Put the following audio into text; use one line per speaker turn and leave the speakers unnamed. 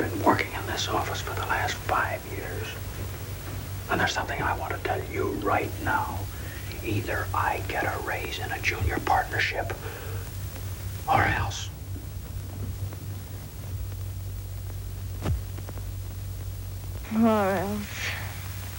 been working in this office for the last 5 years. And there's something I want to tell you right now. Either I get a raise in a junior partnership, or else.
All